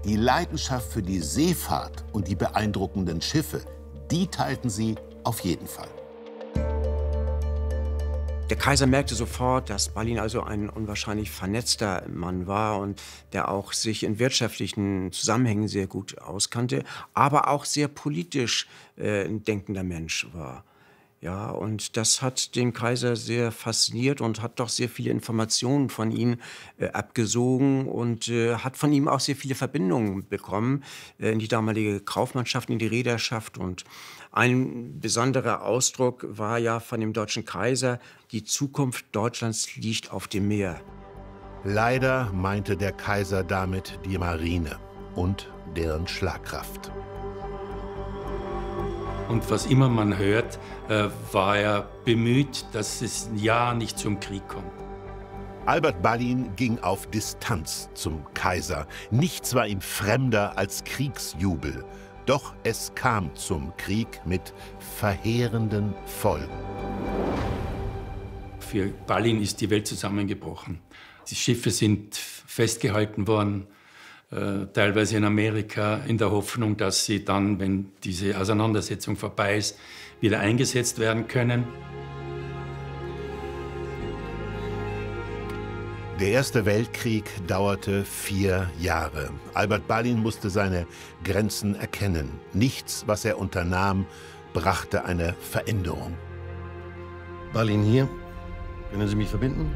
Die Leidenschaft für die Seefahrt und die beeindruckenden Schiffe, die teilten sie auf jeden Fall. Der Kaiser merkte sofort, dass Ballin also ein unwahrscheinlich vernetzter Mann war und der auch sich in wirtschaftlichen Zusammenhängen sehr gut auskannte, aber auch sehr politisch ein denkender Mensch war. Ja, und das hat den Kaiser sehr fasziniert und hat doch sehr viele Informationen von ihm abgesogen und hat von ihm auch sehr viele Verbindungen bekommen in die damalige Kaufmannschaft, in die Reederschaft. Und ein besonderer Ausdruck war ja von dem deutschen Kaiser: Die Zukunft Deutschlands liegt auf dem Meer. Leider meinte der Kaiser damit die Marine und deren Schlagkraft. Und was immer man hört, war er bemüht, dass es ja nicht zum Krieg kommt. Albert Ballin ging auf Distanz zum Kaiser. Nichts war ihm fremder als Kriegsjubel. Doch es kam zum Krieg mit verheerenden Folgen. Für Ballin ist die Welt zusammengebrochen. Die Schiffe sind festgehalten worden, teilweise in Amerika, in der Hoffnung, dass sie dann, wenn diese Auseinandersetzung vorbei ist, wieder eingesetzt werden können. Der Erste Weltkrieg dauerte 4 Jahre. Albert Ballin musste seine Grenzen erkennen. Nichts, was er unternahm, brachte eine Veränderung. Ballin hier. Können Sie mich verbinden?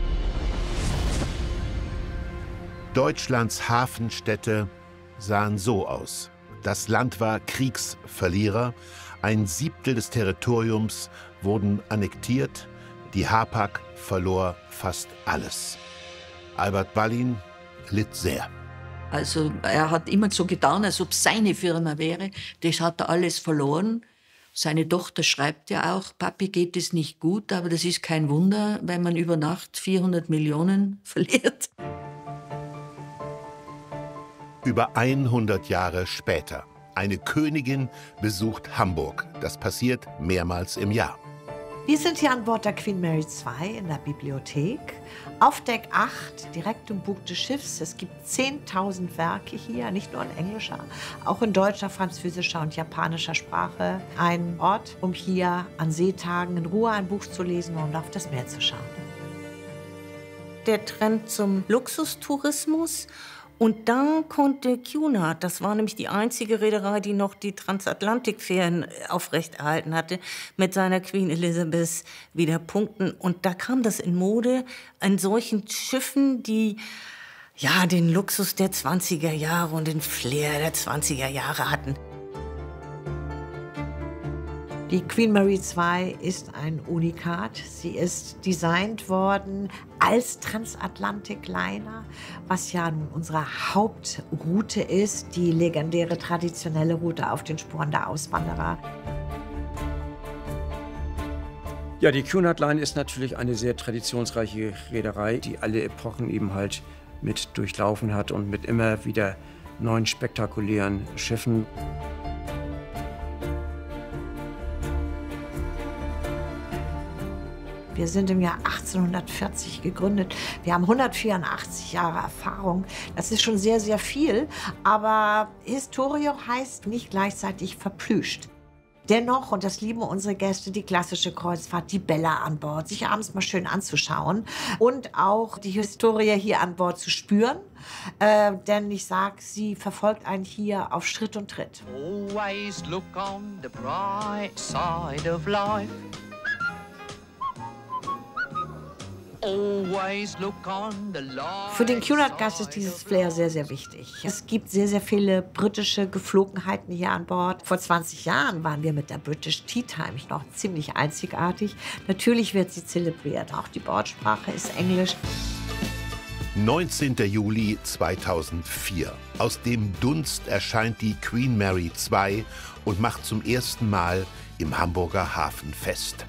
Deutschlands Hafenstädte sahen so aus. Das Land war Kriegsverlierer. 1/7 des Territoriums wurden annektiert. Die Hapag verlor fast alles. Albert Ballin litt sehr. Also er hat immer so getan, als ob es seine Firma wäre. Das hat er alles verloren. Seine Tochter schreibt ja auch: Papi, geht es nicht gut, aber das ist kein Wunder, wenn man über Nacht 400 Millionen verliert. Über 100 Jahre später. Eine Königin besucht Hamburg. Das passiert mehrmals im Jahr. Wir sind hier an Bord der Queen Mary II in der Bibliothek. Auf Deck 8, direkt im Bug des Schiffs. Es gibt 10.000 Werke hier, nicht nur in englischer, auch in deutscher, französischer und japanischer Sprache. Ein Ort, um hier an Seetagen in Ruhe ein Buch zu lesen und auf das Meer zu schauen. Der Trend zum Luxustourismus. Und dann konnte Cunard, das war nämlich die einzige Reederei, die noch die Transatlantikfähren aufrechterhalten hatte, mit seiner Queen Elizabeth wieder punkten. Und da kam das in Mode, an solchen Schiffen, die ja den Luxus der 20er Jahre und den Flair der 20er Jahre hatten. Die Queen Mary II ist ein Unikat. Sie ist designt worden als Transatlantic-Liner, was ja nun unsere Hauptroute ist, die legendäre traditionelle Route auf den Spuren der Auswanderer. Ja, die Cunard Line ist natürlich eine sehr traditionsreiche Reederei, die alle Epochen eben halt mit durchlaufen hat und mit immer wieder neuen spektakulären Schiffen. Wir sind im Jahr 1840 gegründet. Wir haben 184 Jahre Erfahrung. Das ist schon sehr, sehr viel. Aber Historie heißt nicht gleichzeitig verplüscht. Dennoch, und das lieben unsere Gäste, die klassische Kreuzfahrt, die Bella an Bord, sich abends mal schön anzuschauen und auch die Historie hier an Bord zu spüren. Denn ich sag, sie verfolgt einen hier auf Schritt und Tritt. Always look on the bright side of life. Für den Cunard-Gast ist dieses Flair sehr, sehr wichtig. Es gibt sehr, sehr viele britische Geflogenheiten hier an Bord. Vor 20 Jahren waren wir mit der British Tea Time noch ziemlich einzigartig. Natürlich wird sie zelebriert. Auch die Bordsprache ist Englisch. 19. Juli 2004. Aus dem Dunst erscheint die Queen Mary II und macht zum ersten Mal im Hamburger Hafen fest.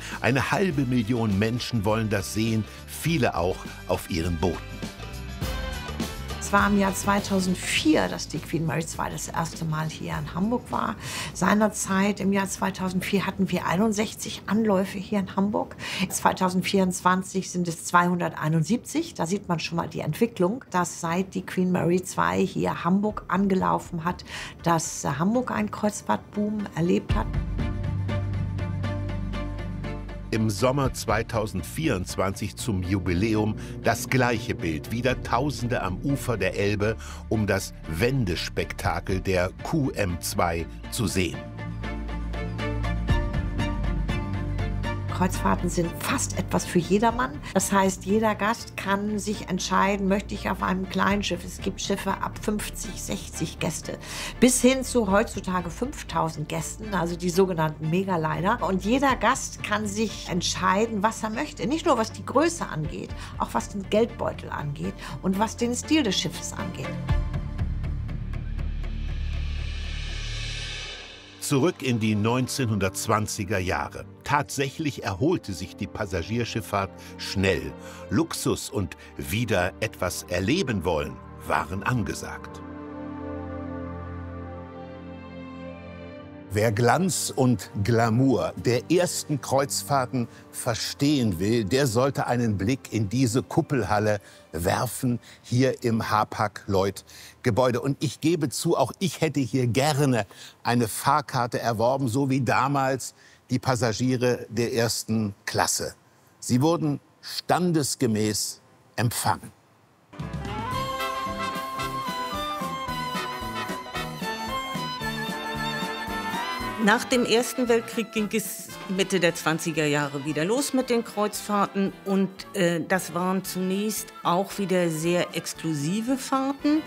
500.000 Menschen wollen das sehen, viele auch auf ihren Booten. Es war im Jahr 2004, dass die Queen Mary II das erste Mal hier in Hamburg war. Seinerzeit, im Jahr 2004, hatten wir 61 Anläufe hier in Hamburg. 2024 sind es 271. Da sieht man schon mal die Entwicklung, dass seit die Queen Mary II hier Hamburg angelaufen hat, dass Hamburg einen Kreuzfahrtboom erlebt hat. Im Sommer 2024 zum Jubiläum das gleiche Bild. Wieder Tausende am Ufer der Elbe, um das Wendespektakel der QM2 zu sehen. Kreuzfahrten sind fast etwas für jedermann. Das heißt, jeder Gast kann sich entscheiden, möchte ich auf einem kleinen Schiff. Es gibt Schiffe ab 50, 60 Gäste. Bis hin zu heutzutage 5000 Gästen, also die sogenannten Megaliner. Und jeder Gast kann sich entscheiden, was er möchte. Nicht nur was die Größe angeht, auch was den Geldbeutel angeht und was den Stil des Schiffes angeht. Zurück in die 1920er Jahre. Tatsächlich erholte sich die Passagierschifffahrt schnell. Luxus und wieder etwas erleben wollen waren angesagt. Wer Glanz und Glamour der ersten Kreuzfahrten verstehen will, der sollte einen Blick in diese Kuppelhalle werfen, hier im Hapag-Lloyd-Gebäude. Und ich gebe zu, auch ich hätte hier gerne eine Fahrkarte erworben, so wie damals die Passagiere der ersten Klasse. Sie wurden standesgemäß empfangen. Nach dem Ersten Weltkrieg ging es Mitte der 20er Jahre wieder los mit den Kreuzfahrten. Und das waren zunächst auch wieder sehr exklusive Fahrten.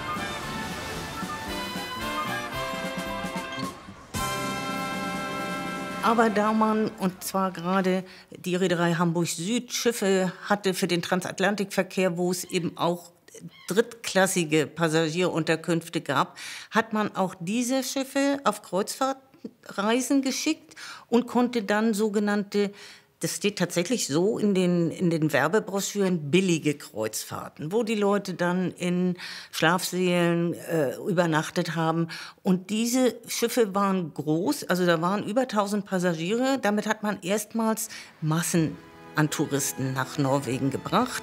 Aber da man, und zwar gerade die Reederei Hamburg Süd, Schiffe hatte für den Transatlantikverkehr, wo es eben auch drittklassige Passagierunterkünfte gab, hat man auch diese Schiffe auf Kreuzfahrtreisen geschickt und konnte dann sogenannte, das steht tatsächlich so in den Werbebroschüren, billige Kreuzfahrten, wo die Leute dann in Schlafsälen übernachtet haben. Und diese Schiffe waren groß, also da waren über 1000 Passagiere. Damit hat man erstmals Massen an Touristen nach Norwegen gebracht.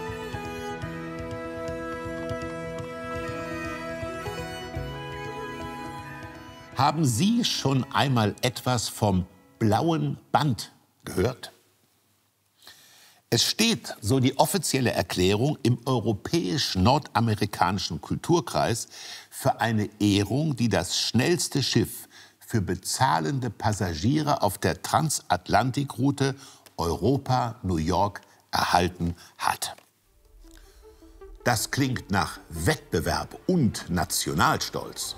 Haben Sie schon einmal etwas vom blauen Band gehört? Es steht, so die offizielle Erklärung, im europäisch-nordamerikanischen Kulturkreis für eine Ehrung, die das schnellste Schiff für bezahlende Passagiere auf der Transatlantikroute Europa-New York erhalten hat. Das klingt nach Wettbewerb und Nationalstolz.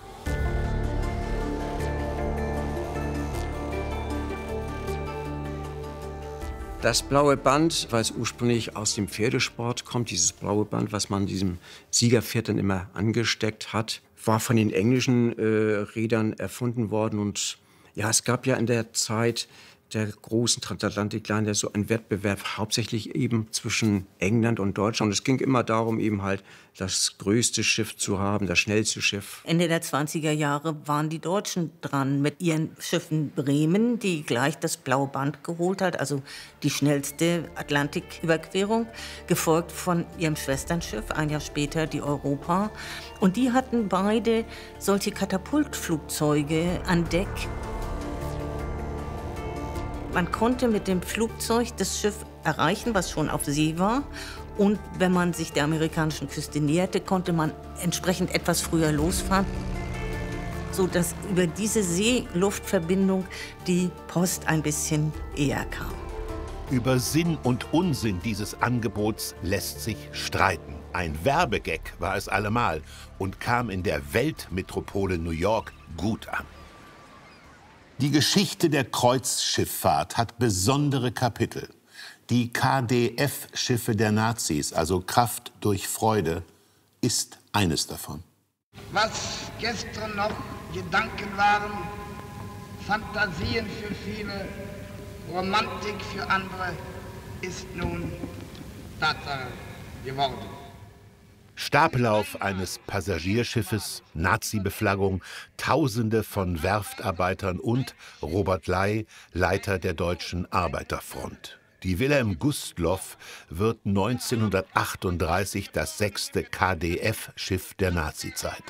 Das blaue Band, weil es ursprünglich aus dem Pferdesport kommt, dieses blaue Band, was man diesem Siegerpferd dann immer angesteckt hat, war von den englischen Reedern erfunden worden. Und ja, es gab ja in der Zeit der großen Transatlantikline so einen Wettbewerb, hauptsächlich eben zwischen England und Deutschland. Und es ging immer darum, eben halt das größte Schiff zu haben, das schnellste Schiff. Ende der 20er Jahre waren die Deutschen dran mit ihren Schiffen Bremen, die gleich das blaue Band geholt hat, also die schnellste Atlantiküberquerung, gefolgt von ihrem Schwesternschiff, ein Jahr später die Europa. Und die hatten beide solche Katapultflugzeuge an Deck. Man konnte mit dem Flugzeug das Schiff erreichen, was schon auf See war. Und wenn man sich der amerikanischen Küste näherte, konnte man entsprechend etwas früher losfahren, sodass über diese See-Luft-Verbindung die Post ein bisschen eher kam. Über Sinn und Unsinn dieses Angebots lässt sich streiten. Ein Werbegag war es allemal und kam in der Weltmetropole New York gut an. Die Geschichte der Kreuzschifffahrt hat besondere Kapitel. Die KDF-Schiffe der Nazis, also Kraft durch Freude, ist eines davon. Was gestern noch Gedanken waren, Fantasien für viele, Romantik für andere, ist nun Tatsache geworden. Stapellauf eines Passagierschiffes, Nazi-Beflaggung, Tausende von Werftarbeitern und Robert Ley, Leiter der Deutschen Arbeiterfront. Die Wilhelm Gustloff wird 1938 das 6. KdF-Schiff der Nazizeit.